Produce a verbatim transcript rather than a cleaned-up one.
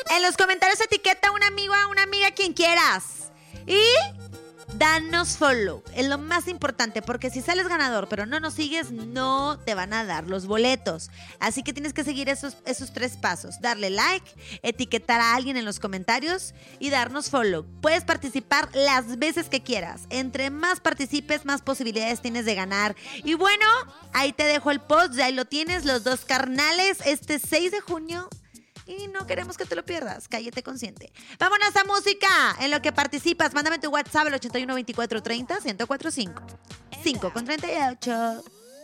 En los comentarios etiqueta a un amigo, a una amiga, quien quieras. Y danos follow. Es lo más importante, porque si sales ganador pero no nos sigues, no te van a dar los boletos. Así que tienes que seguir esos, esos tres pasos. Darle like, etiquetar a alguien en los comentarios y darnos follow. Puedes participar las veces que quieras. Entre más participes, más posibilidades tienes de ganar. Y bueno, ahí te dejo el post. Ya ahí lo tienes, los dos carnales, este seis de junio. Y no queremos que te lo pierdas. Cállate consciente. Vámonos a música. En lo que participas, mándame tu WhatsApp al ochenta y uno veinticuatro treinta ciento cuarenta y cinco. cinco con treinta y ocho.